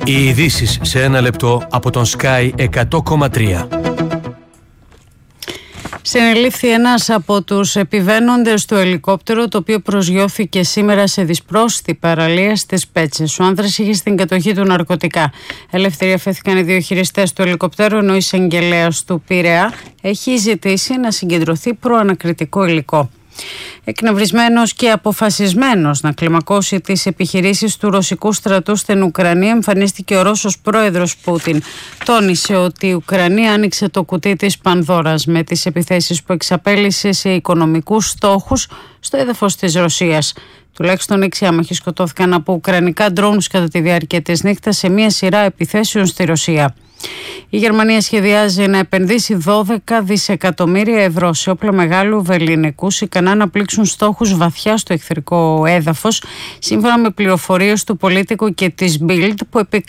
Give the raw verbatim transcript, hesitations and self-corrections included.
Οι ειδήσεις σε ένα λεπτό από τον Sky εκατό κόμμα τρία. Συνελήφθη ένας από τους επιβαίνοντες του ελικόπτερου, το οποίο προσγειώθηκε σήμερα σε δυσπρόσιτη παραλία στις Πέτσες. Ο άνδρας είχε στην κατοχή του ναρκωτικά. Ελεύθεροι αφέθηκαν οι δύο χειριστές του ελικοπτέρου, ενώ ο εισαγγελέας του Πειραιά έχει ζητήσει να συγκεντρωθεί προανακριτικό υλικό. Εκνευρισμένος και αποφασισμένος να κλιμακώσει τις επιχειρήσεις του ρωσικού στρατού στην Ουκρανία, εμφανίστηκε ο Ρώσος πρόεδρος Πούτιν. Τόνισε ότι η Ουκρανία άνοιξε το κουτί της Πανδώρας με τις επιθέσεις που εξαπέλυσε σε οικονομικούς στόχους στο έδαφος της Ρωσίας. Τουλάχιστον έξι άμαχοι σκοτώθηκαν από ουκρανικά ντρόουνς κατά τη διάρκεια της νύχτας σε μια σειρά επιθέσεων στη Ρωσία. Η Γερμανία σχεδιάζει να επενδύσει δώδεκα δισεκατομμύρια ευρώ σε όπλα μεγάλου βεληνικούς ικανά να πλήξουν στόχους βαθιά στο εχθρικό έδαφος, σύμφωνα με πληροφορίες του Πολίτικο και της Bild που